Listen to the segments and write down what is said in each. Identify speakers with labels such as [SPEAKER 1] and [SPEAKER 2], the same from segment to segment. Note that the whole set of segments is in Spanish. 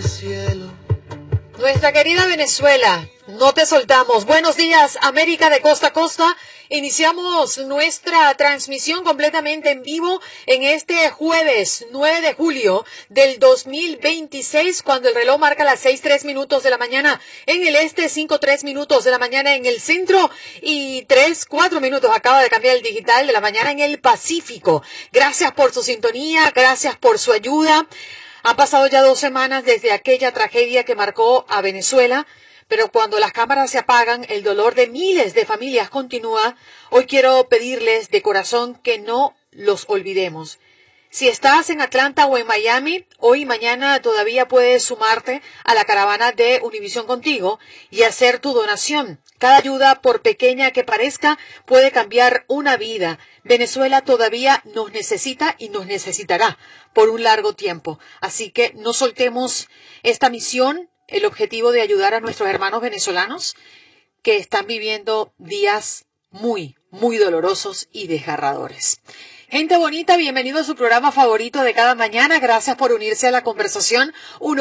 [SPEAKER 1] del cielo.
[SPEAKER 2] Nuestra querida Venezuela, no te soltamos. Buenos días, América de costa a costa. Iniciamos nuestra transmisión completamente en vivo en este jueves 9 de julio del 2026, cuando el reloj marca las 6:03 de la mañana en el este, 5:03 de la mañana en el centro y 3:04 acaba de cambiar el digital de la mañana en el Pacífico. Gracias por su sintonía, gracias por su ayuda. Han pasado ya 2 semanas desde aquella tragedia que marcó a Venezuela, pero cuando las cámaras se apagan, el dolor de miles de familias continúa. Hoy quiero pedirles de corazón que no los olvidemos. Si estás en Atlanta o en Miami, hoy y mañana todavía puedes sumarte a la caravana de Univisión Contigo y hacer tu donación. Cada ayuda, por pequeña que parezca, puede cambiar una vida. Venezuela todavía nos necesita y nos necesitará por un largo tiempo. Así que no soltemos esta misión, el objetivo de ayudar a nuestros hermanos venezolanos que están viviendo días muy, muy dolorosos y desgarradores. Gente bonita, bienvenido a su programa favorito de cada mañana. Gracias por unirse a la conversación.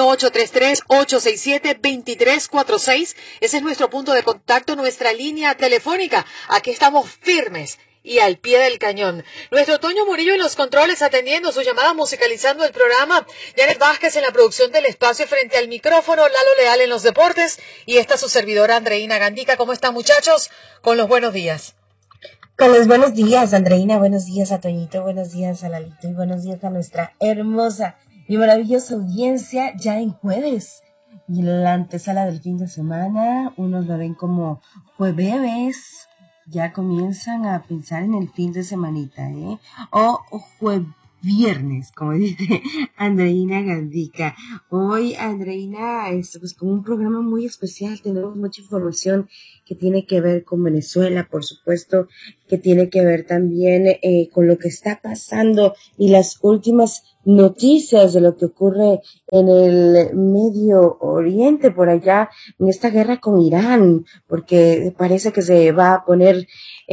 [SPEAKER 2] 1-833-867-2346. Ese es nuestro punto de contacto, nuestra línea telefónica. Aquí estamos firmes y al pie del cañón. Nuestro Toño Murillo en los controles, atendiendo su llamada, musicalizando el programa. Janet Vázquez en la producción del espacio frente al micrófono. Lalo Leal en los deportes. Y esta su servidora, Andreina Gandica. ¿Cómo están, muchachos? Con los buenos días.
[SPEAKER 3] Con los buenos días, Andreina. Buenos días a Toñito. Buenos días a Lalito. Y buenos días a nuestra hermosa y maravillosa audiencia ya en jueves. Y en la antesala del fin de semana, unos lo ven como jueves. Ya comienzan a pensar en el fin de semanita, o viernes, como dice Andreina Gandica. Hoy, Andreina, pues con un programa muy especial, tenemos mucha información que tiene que ver con Venezuela, por supuesto, que tiene que ver también con lo que está pasando y las últimas noticias de lo que ocurre en el Medio Oriente, por allá, en esta guerra con Irán, porque parece que se va a poner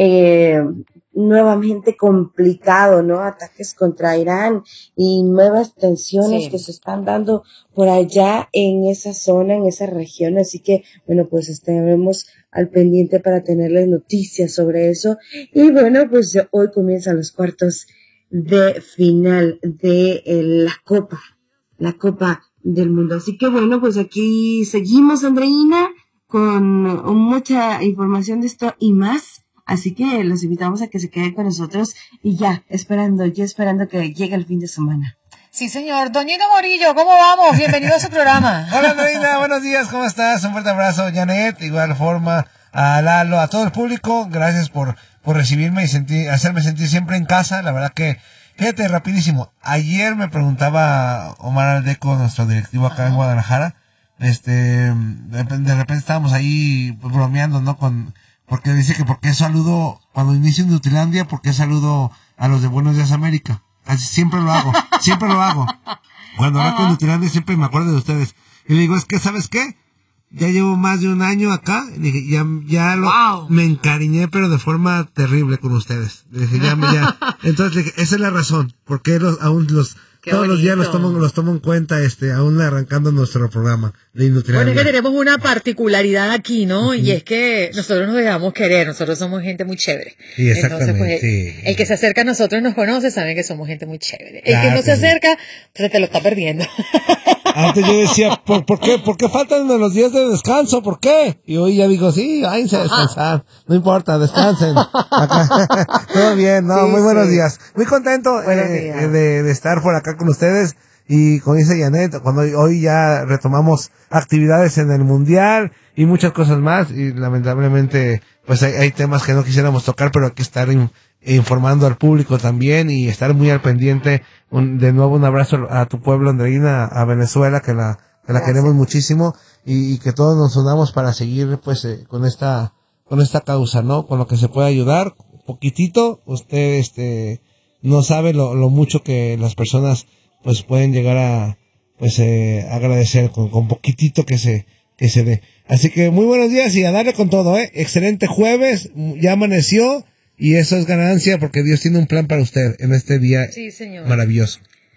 [SPEAKER 3] nuevamente complicado, ¿no? Ataques contra Irán y nuevas tensiones que se están dando por allá en esa zona, en esa región. Así que, bueno, pues estaremos al pendiente para tenerles noticias sobre eso. Y bueno, pues hoy comienzan los cuartos de final de la Copa del Mundo. Así que bueno, pues aquí seguimos, Andreina, con mucha información de esto y más. Así que los invitamos a que se queden con nosotros y ya esperando que llegue el fin de semana.
[SPEAKER 2] Sí, señor. Doñito Morillo, ¿cómo vamos? Bienvenido a su programa.
[SPEAKER 4] Hola, Andreina, buenos días, ¿cómo estás? Un fuerte abrazo, Janet, de igual forma a Lalo, a todo el público. Gracias por recibirme y hacerme sentir siempre en casa. La verdad que, fíjate, rapidísimo. Ayer me preguntaba Omar Aldeco, nuestro directivo acá en Guadalajara, de repente estábamos ahí bromeando, ¿no? Porque dice que por qué saludo, cuando inicio en Nutilandia, por qué saludo a los de Buenos Días América. Así siempre lo hago. Cuando hablo con Nutilandia siempre me acuerdo de ustedes. Y le digo, es que, ¿sabes qué? Ya llevo más de un año acá. Y dije, me encariñé, pero de forma terrible con ustedes. Le dije, ya. Entonces le dije, esa es la razón. Porque todos los días los tomo en cuenta, aún arrancando nuestro programa de Nutilandia.
[SPEAKER 2] Bueno, es que tenemos una particularidad aquí, ¿no? Y es que nosotros nos dejamos querer, nosotros somos gente muy chévere.
[SPEAKER 4] Sí, exactamente.
[SPEAKER 2] Entonces, pues, el que se acerca a nosotros y nos conoce, sabe que somos gente muy chévere. El que no se acerca, pues te lo está perdiendo.
[SPEAKER 4] Antes yo decía, ¿por qué faltan los días de descanso? ¿Por qué? Y hoy ya digo, sí, váyanse a descansar. No importa, descansen. Todo bien, muy buenos días. Muy contento de estar por acá con ustedes. Y como dice Janet, cuando hoy ya retomamos actividades en el Mundial y muchas cosas más, y lamentablemente pues hay temas que no quisiéramos tocar, pero hay que estar informando al público también y estar muy al pendiente. De nuevo un abrazo a tu pueblo, Andreina, a Venezuela, que la queremos muchísimo, y que todos nos unamos para seguir pues con esta causa, ¿no? Con lo que se puede ayudar, poquitito. Usted no sabe lo mucho que las personas pues pueden llegar a agradecer con poquitito que se dé. Así que muy buenos días y a darle con todo, excelente jueves, ya amaneció y eso es ganancia porque Dios tiene un plan para usted en este día maravilloso.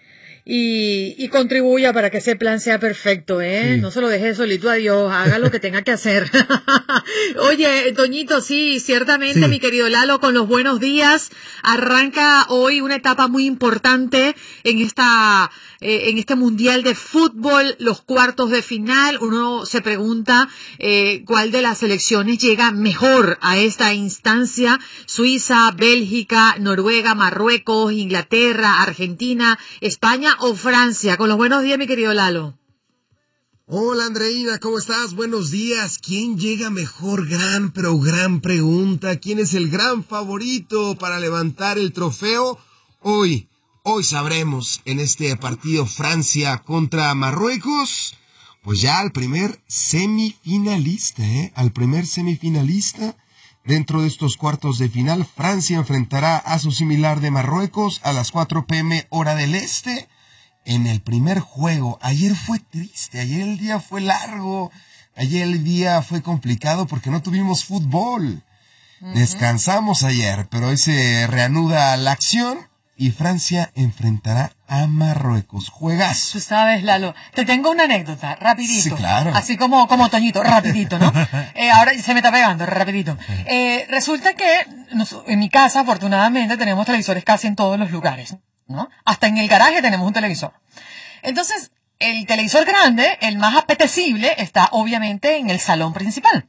[SPEAKER 2] y contribuya para que ese plan sea perfecto, ¿eh?
[SPEAKER 4] Sí.
[SPEAKER 2] No se lo deje solito a Dios, haga lo que tenga que hacer. Oye, Toñito, sí, ciertamente,
[SPEAKER 4] Sí.
[SPEAKER 2] mi querido Lalo, con los buenos días, arranca hoy una etapa muy importante en este Mundial de Fútbol, los cuartos de final. Uno se pregunta cuál de las selecciones llega mejor a esta instancia. Suiza, Bélgica, Noruega, Marruecos, Inglaterra, Argentina, España o Francia. Con los buenos días, mi querido Lalo.
[SPEAKER 1] Hola Andreina, ¿cómo estás? Buenos días. ¿Quién llega mejor? Gran, pero gran pregunta. ¿Quién es el gran favorito para levantar el trofeo? Hoy sabremos en este partido Francia contra Marruecos. Pues ya al primer semifinalista, Al primer semifinalista dentro de estos cuartos de final. Francia enfrentará a su similar de Marruecos a las 4 p.m. hora del este. En el primer juego. Ayer fue triste, ayer el día fue largo, ayer el día fue complicado porque no tuvimos fútbol. Descansamos ayer, pero hoy se reanuda la acción y Francia enfrentará a Marruecos. Juegazo.
[SPEAKER 2] Tú sabes, Lalo, te tengo una anécdota, rapidito.
[SPEAKER 1] Sí, claro.
[SPEAKER 2] Así como Toñito, rapidito, ¿no? Ahora se me está pegando, rapidito. Resulta que en mi casa, afortunadamente, tenemos televisores casi en todos los lugares, ¿no? Hasta en el garaje tenemos un televisor. Entonces, el televisor grande, el más apetecible, está obviamente en el salón principal.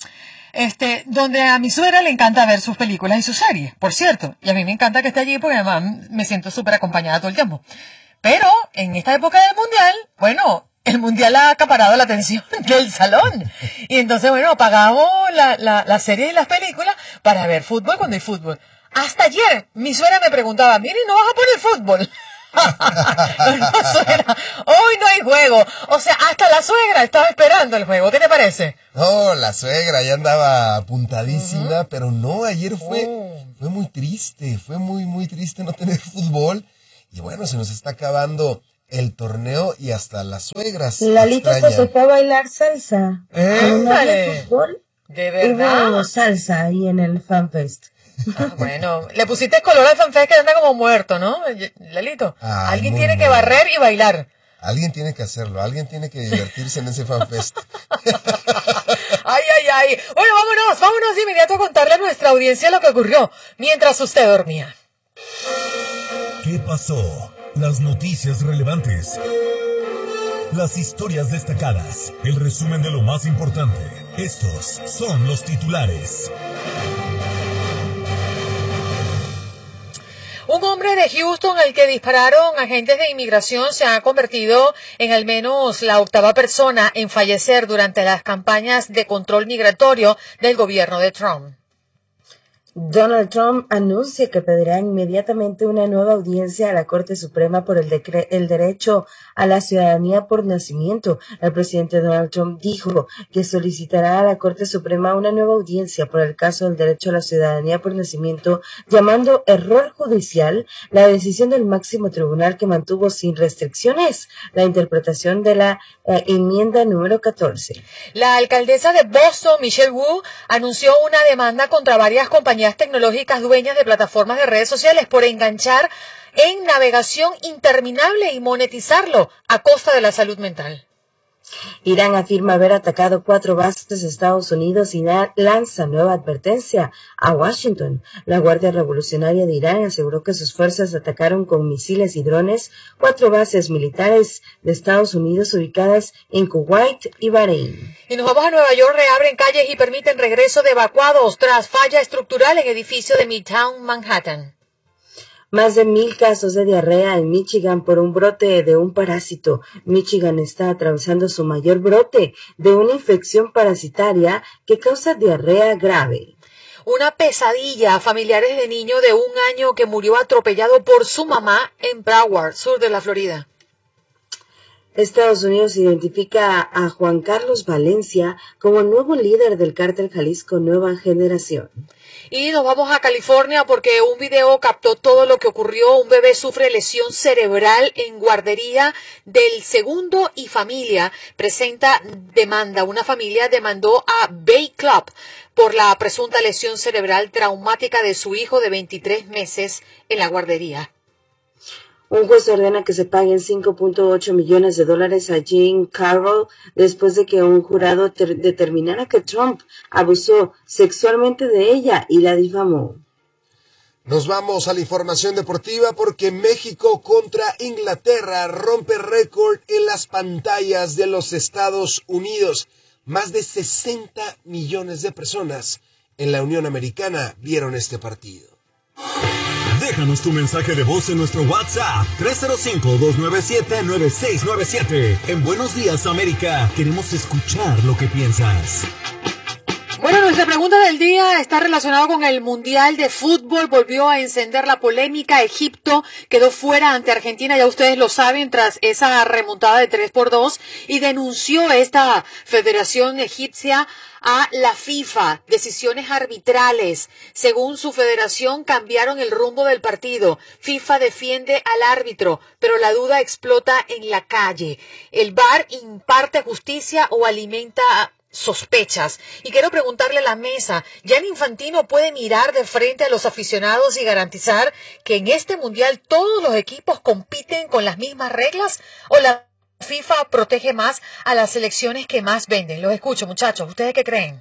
[SPEAKER 2] Donde a mi suegra le encanta ver sus películas y sus series, por cierto. Y a mí me encanta que esté allí porque además me siento súper acompañada todo el tiempo. Pero, en esta época del mundial, bueno, el mundial ha acaparado la atención del salón. Y entonces, bueno, apagamos la serie y las películas para ver fútbol cuando hay fútbol. Hasta ayer, mi suegra me preguntaba, mire, ¿no vas a poner fútbol? No, suegra, hoy no hay juego. O sea, hasta la suegra estaba esperando el juego. ¿Qué te parece?
[SPEAKER 1] No, la suegra ya andaba apuntadísima, pero no, ayer fue muy triste, fue muy triste no tener fútbol. Y bueno, se nos está acabando el torneo y hasta las suegras
[SPEAKER 3] Lalito se
[SPEAKER 1] extrañan.
[SPEAKER 3] fue a bailar salsa. Como no había fútbol,
[SPEAKER 2] ¿De verdad?
[SPEAKER 3] hubo salsa ahí en el FanFest.
[SPEAKER 2] Bueno, le pusiste color al fanfest que anda como muerto, ¿no, Lalito?
[SPEAKER 1] Ay,
[SPEAKER 2] Alguien
[SPEAKER 1] muy
[SPEAKER 2] tiene que
[SPEAKER 1] bien.
[SPEAKER 2] barrer y bailar.
[SPEAKER 1] Alguien tiene que hacerlo, alguien tiene que divertirse en ese fanfest.
[SPEAKER 2] Ay. Bueno, vámonos de inmediato a contarle a nuestra audiencia lo que ocurrió mientras usted dormía.
[SPEAKER 5] ¿Qué pasó? Las noticias relevantes. Las historias destacadas. El resumen de lo más importante. Estos son los titulares.
[SPEAKER 2] Un hombre de Houston al que dispararon agentes de inmigración se ha convertido en al menos la 8ª persona en fallecer durante las campañas de control migratorio del gobierno de Trump.
[SPEAKER 3] Donald Trump anuncia que pedirá inmediatamente una nueva audiencia a la Corte Suprema por el derecho a la ciudadanía por nacimiento. El presidente Donald Trump dijo que solicitará a la Corte Suprema una nueva audiencia por el caso del derecho a la ciudadanía por nacimiento, llamando error judicial la decisión del máximo tribunal que mantuvo sin restricciones la interpretación de la enmienda número 14.
[SPEAKER 2] La alcaldesa de Boston, Michelle Wu, anunció una demanda contra varias compañías tecnológicas dueñas de plataformas de redes sociales por enganchar en navegación interminable y monetizarlo a costa de la salud mental.
[SPEAKER 3] Irán afirma haber atacado 4 bases de Estados Unidos y lanza nueva advertencia a Washington. La Guardia Revolucionaria de Irán aseguró que sus fuerzas atacaron con misiles y drones 4 bases militares de Estados Unidos ubicadas en Kuwait y Bahrein.
[SPEAKER 2] Y nos vamos a Nueva York, reabren calles y permiten regreso de evacuados tras falla estructural en edificio de Midtown Manhattan.
[SPEAKER 3] Más de 1,000 casos de diarrea en Michigan por un brote de un parásito. Michigan está atravesando su mayor brote de una infección parasitaria que causa diarrea grave.
[SPEAKER 2] Una pesadilla a familiares de niño de 1 año que murió atropellado por su mamá en Broward, sur de la Florida.
[SPEAKER 3] Estados Unidos identifica a Juan Carlos Valencia como nuevo líder del cártel Jalisco Nueva Generación.
[SPEAKER 2] Y nos vamos a California porque un video captó todo lo que ocurrió. Un bebé sufre lesión cerebral en guardería del Segundo y familia presenta demanda. Una familia demandó a Bay Club por la presunta lesión cerebral traumática de su hijo de 23 meses en la guardería.
[SPEAKER 3] Un juez ordena que se paguen $5.8 millones a Jean Carroll después de que un jurado determinara que Trump abusó sexualmente de ella y la difamó.
[SPEAKER 1] Nos vamos a la información deportiva porque México contra Inglaterra rompe récord en las pantallas de los Estados Unidos. Más de 60 millones de personas en la Unión Americana vieron este partido.
[SPEAKER 5] Déjanos tu mensaje de voz en nuestro WhatsApp 305-297-9697. En Buenos Días, América, queremos escuchar lo que piensas.
[SPEAKER 2] Bueno, nuestra pregunta del día está relacionada con el Mundial de Fútbol. Volvió a encender la polémica. Egipto quedó fuera ante Argentina, ya ustedes lo saben, tras esa remontada de 3-2 y denunció esta Federación Egipcia a la FIFA, decisiones arbitrales. Según su federación, cambiaron el rumbo del partido. FIFA defiende al árbitro, pero la duda explota en la calle. ¿El VAR imparte justicia o alimenta sospechas? Y quiero preguntarle a la mesa, ¿Gianni Infantino puede mirar de frente a los aficionados y garantizar que en este mundial todos los equipos compiten con las mismas reglas? ¿O la FIFA protege más a las selecciones que más venden? Los escucho, muchachos. ¿Ustedes qué creen?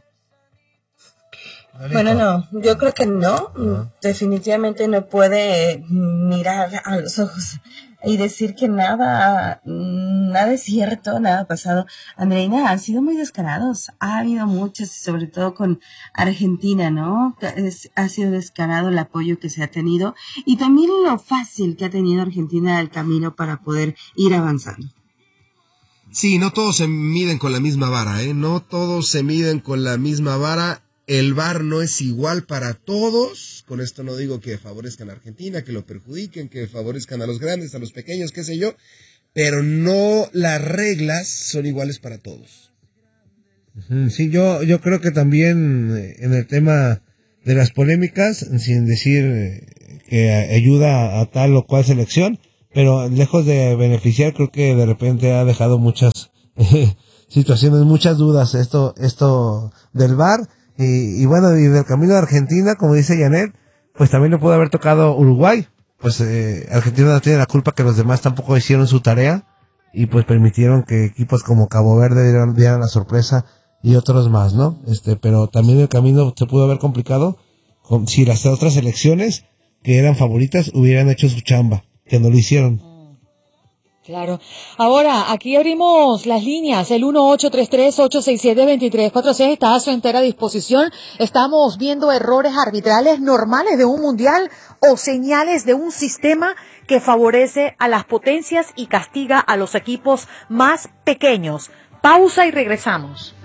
[SPEAKER 3] Bueno, no, yo creo que no. Definitivamente no puede mirar a los ojos y decir que nada es cierto, nada ha pasado. Andreina, han sido muy descarados. Ha habido muchos, sobre todo con Argentina, ¿no? Ha sido descarado el apoyo que se ha tenido y también lo fácil que ha tenido Argentina el camino para poder ir avanzando.
[SPEAKER 1] Sí, no todos se miden con la misma vara, ¿eh? No todos se miden con la misma vara. El VAR no es igual para todos. Con esto no digo que favorezcan a Argentina, que lo perjudiquen, que favorezcan a los grandes, a los pequeños, qué sé yo. Pero no las reglas son iguales para todos.
[SPEAKER 4] Sí, yo creo que también en el tema de las polémicas, sin decir que ayuda a tal o cual selección, pero lejos de beneficiar, creo que de repente ha dejado muchas situaciones, muchas dudas esto del VAR. Y bueno, y del camino de Argentina, como dice Janet, pues también le pudo haber tocado Uruguay. Pues Argentina no tiene la culpa que los demás tampoco hicieron su tarea y pues permitieron que equipos como Cabo Verde dieran la sorpresa y otros más, ¿no? Pero también el camino se pudo haber complicado si las otras selecciones que eran favoritas hubieran hecho su chamba, que no lo hicieron.
[SPEAKER 2] Claro. Ahora, aquí abrimos las líneas, el 1833-867-2346 está a su entera disposición. Estamos viendo errores arbitrales normales de un mundial o señales de un sistema que favorece a las potencias y castiga a los equipos más pequeños. Pausa y regresamos.